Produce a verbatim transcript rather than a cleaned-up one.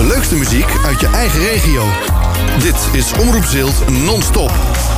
De leukste muziek uit je eigen regio. Dit is Omroep Zilt non-stop.